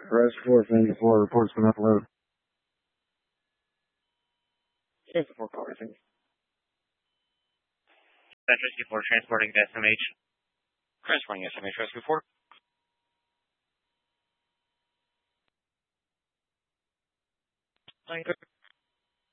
Reservoir 74, report's been uploaded. 54 callers. Rescue 4 transporting to SMH. Transporting SMH Rescue 4. Thank you.